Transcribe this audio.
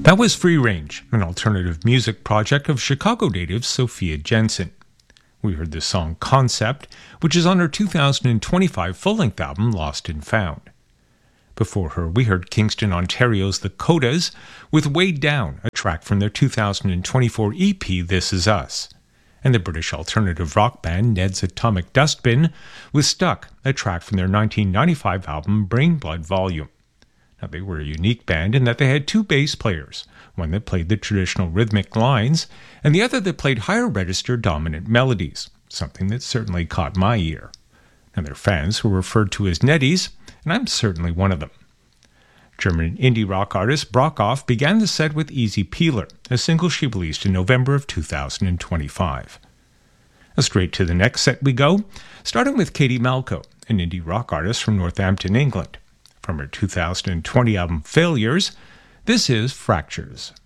That was Free Range, an alternative music project of Chicago native Sophia Jensen. We heard the song Concept, which is on her 2025 full-length album Lost and Found. Before her, we heard Kingston, Ontario's The Codas with Weighed Down, a track from their 2024 EP This Is Us, and the British alternative rock band Ned's Atomic Dustbin with Stuck, a track from their 1995 album Brain Blood Volume. Now, they were a unique band in that they had two bass players, one that played the traditional rhythmic lines and the other that played higher register dominant melodies, something that certainly caught my ear. And their fans were referred to as Neddies, and I'm certainly one of them. German indie rock artist Brockhoff began the set with Easy Peeler, a single she released in November of 2025. Straight to the next set we go, starting with Katie Malco, an indie rock artist from Northampton, England. From her 2020 album Failures, this is Fractures.